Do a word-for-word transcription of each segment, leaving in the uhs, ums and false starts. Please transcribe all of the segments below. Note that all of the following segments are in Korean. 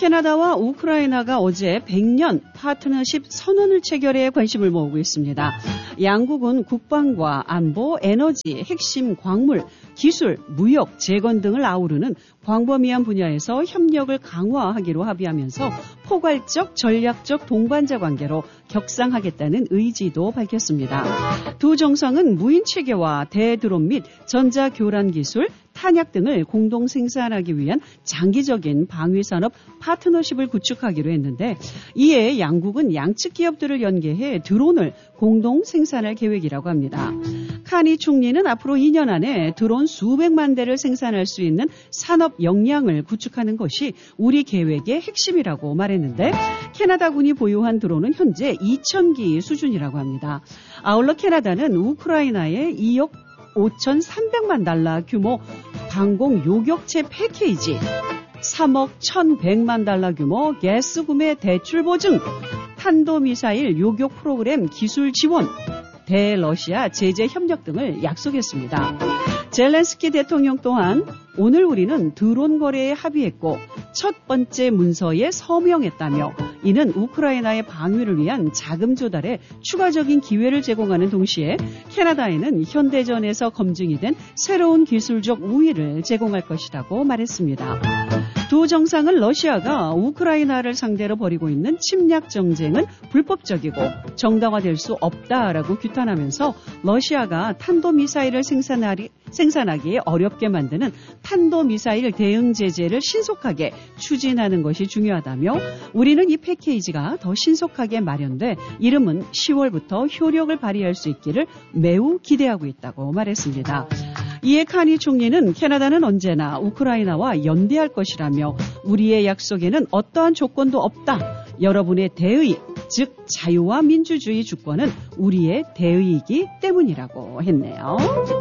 캐나다와 우크라이나가 어제 백 년 파트너십 선언을 체결해 관심을 모으고 있습니다. 양국은 국방과 안보, 에너지, 핵심 광물, 기술, 무역, 재건 등을 아우르는 광범위한 분야에서 협력을 강화하기로 합의하면서 포괄적, 전략적 동반자 관계로 격상하겠다는 의지도 밝혔습니다. 두 정상은 무인 체계와 대드론 및 전자교란 기술, 탄약 등을 공동 생산하기 위한 장기적인 방위산업 파트너십을 구축하기로 했는데, 이에 양국은 양측 기업들을 연계해 드론을 공동 생산할 계획이라고 합니다. 카니 총리는 앞으로 이 년 안에 드론 수백만 대를 생산할 수 있는 산업 역량을 구축하는 것이 우리 계획의 핵심이라고 말했는데, 캐나다군이 보유한 드론은 현재 이천 기 수준이라고 합니다. 아울러 캐나다는 우크라이나에 이억 오천삼백만 달러 규모 방공 요격체 패키지, 삼억 천백만 달러 규모 가스 구매 대출 보증, 탄도미사일 요격 프로그램 기술 지원, 대러시아 제재 협력 등을 약속했습니다. 젤렌스키 대통령 또한 오늘 우리는 드론 거래에 합의했고 첫 번째 문서에 서명했다며, 이는 우크라이나의 방위를 위한 자금 조달에 추가적인 기회를 제공하는 동시에 캐나다에는 현대전에서 검증이 된 새로운 기술적 우위를 제공할 것이라고 말했습니다. 두 정상은 러시아가 우크라이나를 상대로 벌이고 있는 침략 정쟁은 불법적이고 정당화될 수 없다라고 규탄하면서 러시아가 탄도미사일을 생산하리, 생산하기에 어렵게 만드는 탄도미사일 대응 제재를 신속하게 추진하는 것이 중요하다며, 우리는 이 패키지가 더 신속하게 마련돼 이름은 시월부터 효력을 발휘할 수 있기를 매우 기대하고 있다고 말했습니다. 이에 카니 총리는 캐나다는 언제나 우크라이나와 연대할 것이라며, 우리의 약속에는 어떠한 조건도 없다. 여러분의 대의, 즉 자유와 민주주의 주권은 우리의 대의이기 때문이라고 했네요.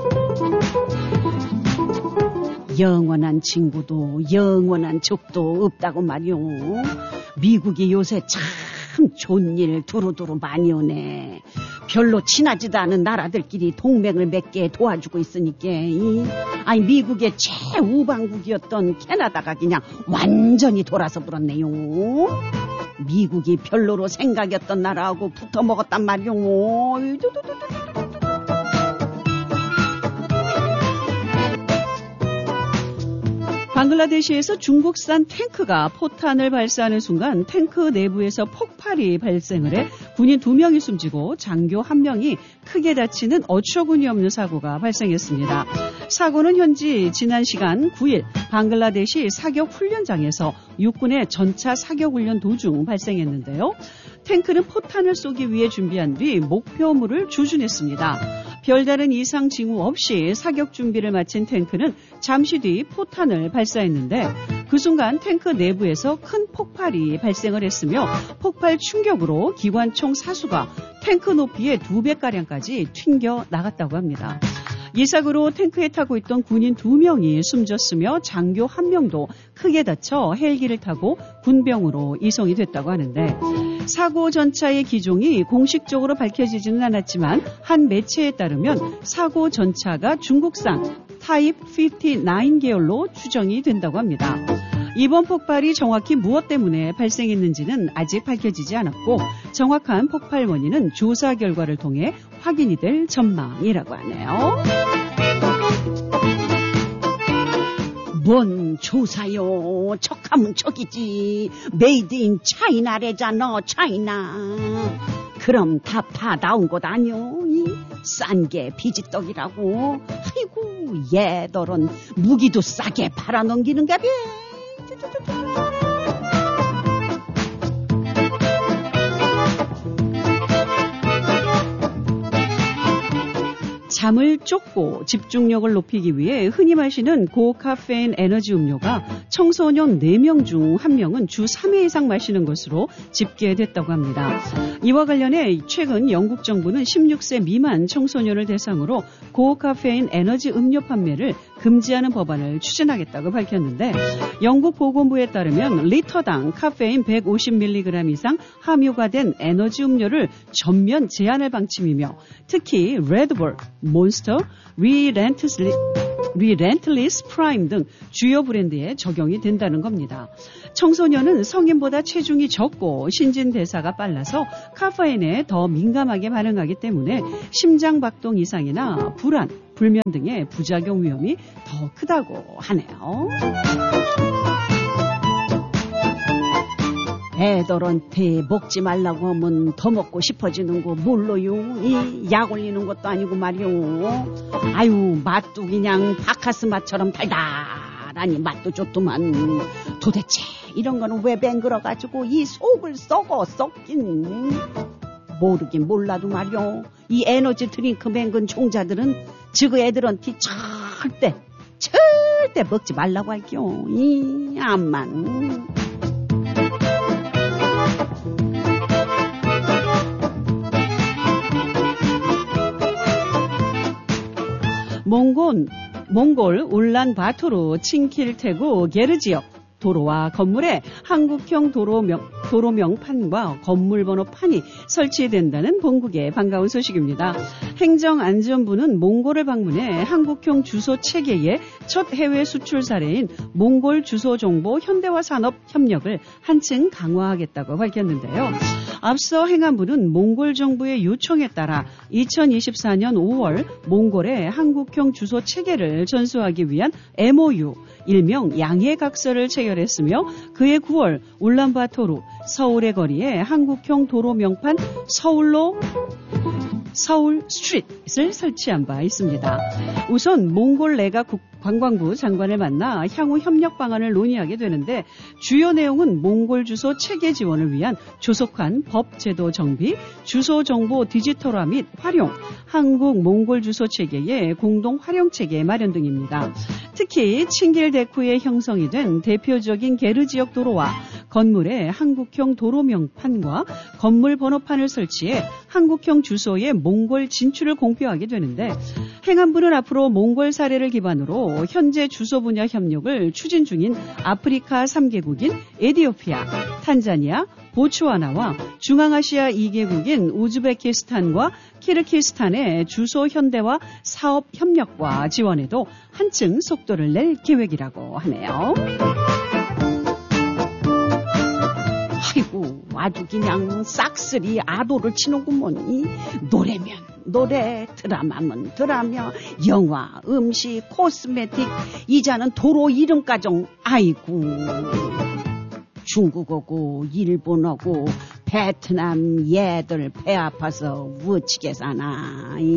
영원한 친구도 영원한 적도 없다고 말이오. 미국이 요새 참 좋은 일 두루두루 많이 오네. 별로 친하지도 않은 나라들끼리 동맹을 맺게 도와주고 있으니까. 아니, 미국의 최우방국이었던 캐나다가 그냥 완전히 돌아서 불었네요. 미국이 별로로 생각했던 나라하고 붙어먹었단 말이오. 방글라데시에서 중국산 탱크가 포탄을 발사하는 순간 탱크 내부에서 폭발이 발생을 해 군인 두 명이 숨지고 장교 한 명이 크게 다치는 어처구니 없는 사고가 발생했습니다. 사고는 현지 지난 시간 구 일 방글라데시 사격 훈련장에서 육군의 전차 사격 훈련 도중 발생했는데요. 탱크는 포탄을 쏘기 위해 준비한 뒤 목표물을 조준했습니다. 별다른 이상 징후 없이 사격 준비를 마친 탱크는 잠시 뒤 포탄을 발사했는데, 그 순간 탱크 내부에서 큰 폭발이 발생을 했으며 폭발 충격으로 기관총 사수가 탱크 높이의 두 배가량까지 튕겨 나갔다고 합니다. 이 사고로 탱크에 타고 있던 군인 두 명이 숨졌으며 장교 한 명도 크게 다쳐 헬기를 타고 군병으로 이송이 됐다고 하는데, 사고 전차의 기종이 공식적으로 밝혀지지는 않았지만 한 매체에 따르면 사고 전차가 중국산 타입 오십구 계열로 추정이 된다고 합니다. 이번 폭발이 정확히 무엇 때문에 발생했는지는 아직 밝혀지지 않았고, 정확한 폭발 원인은 조사 결과를 통해 확인이 될 전망이라고 하네요. 뭔 조사요? 척하면 척이지. 메이드 인 차이나래잖아, 차이나. 그럼 다 파 나온 것 아니오? 싼 게 비지떡이라고. 아이고, 얘들은 무기도 싸게 팔아넘기는가 봐. 잠을 쫓고 집중력을 높이기 위해 흔히 마시는 고카페인 에너지 음료가 청소년 네 명 중 한 명은 주 삼 회 이상 마시는 것으로 집계됐다고 합니다. 이와 관련해 최근 영국 정부는 십육 세 미만 청소년을 대상으로 고카페인 에너지 음료 판매를 금지하는 법안을 추진하겠다고 밝혔는데, 영국 보건부에 따르면 리터당 카페인 백오십 밀리그램 이상 함유가 된 에너지 음료를 전면 제한할 방침이며, 특히 레드불, 몬스터, 리렌트슬리 리렌틀리스 프라임 등 주요 브랜드에 적용이 된다는 겁니다. 청소년은 성인보다 체중이 적고 신진대사가 빨라서 카페인에 더 민감하게 반응하기 때문에 심장박동 이상이나 불안, 불면 등의 부작용 위험이 더 크다고 하네요. 애들한테 먹지 말라고 하면 더 먹고 싶어지는 거 몰라요. 이 약 올리는 것도 아니고 말이요. 아유, 맛도 그냥 바카스 맛처럼 달달하니 맛도 좋더만. 도대체 이런 거는 왜 뱅글어가지고 이 속을 썩어 썩긴. 모르긴 몰라도 말이요. 이 에너지 드링크 맹근 종자들은 지그 애들한테 절대 절대 먹지 말라고 할게요. 이 암만. 몽골, 몽골 울란바토르 칭킬테구 게르 지역 도로와 건물에 한국형 도로명, 도로명판과 건물번호판이 설치된다는 본국의 반가운 소식입니다. 행정안전부는 몽골을 방문해 한국형 주소 체계의 첫 해외 수출 사례인 몽골 주소정보 현대화 산업 협력을 한층 강화하겠다고 밝혔는데요. 앞서 행안부는 몽골 정부의 요청에 따라 이천이십사년 오월 몽골의 한국형 주소 체계를 전수하기 위한 엠오유, 일명 양해각서를 체결했으며 그해 구월 울란바토르 서울의 거리에 한국형 도로 명판 서울로 서울 스트릿을 설치한 바 있습니다. 우선 몽골 내각 관광부 장관을 만나 향후 협력 방안을 논의하게 되는데 주요 내용은 몽골 주소 체계 지원을 위한 조속한 법 제도 정비, 주소 정보 디지털화 및 활용, 한국 몽골 주소 체계의 공동 활용 체계 마련 등입니다. 특히 칭길데쿠에 형성이 된 대표적인 게르 지역 도로와 건물에 한국형 도로명판과 건물 번호판을 설치해 한국형 주소의 몽골 진출을 공표하게 되는데 행안부는 앞으로 몽골 사례를 기반으로 현재 주소 분야 협력을 추진 중인 아프리카 삼 개국인 에티오피아, 탄자니아, 보츠와나와 중앙아시아 이 개국인 우즈베키스탄과 키르기스탄의 주소 현대화 사업 협력과 지원에도 한층 속도를 낼 계획이라고 하네요. 아이고, 아주 그냥 싹쓸이 아도를 치는구먼. 이 노래면 노래, 드라마면 드라마, 영화, 음식, 코스메틱, 이자는 도로 이름까지. 아이고, 중국어고 일본어고 베트남 얘들 배 아파서 무치게 사나.